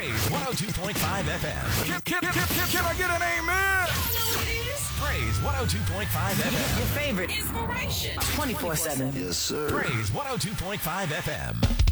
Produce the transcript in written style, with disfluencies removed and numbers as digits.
Praise 102.5 FM. Can I get an amen? Praise 102.5 FM. Your favorite inspiration 24/7. Yes, sir. Praise 102.5 FM.